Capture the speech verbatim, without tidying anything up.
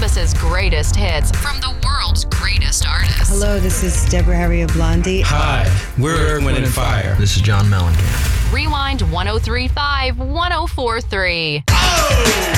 Christmas's greatest hits from the world's greatest artists. Hello, this is Deborah Harry of Blondie. Hi, we're Earth, Wind, and Fire. This is John Mellencamp. Rewind one oh three point five, one oh four point three. Oh!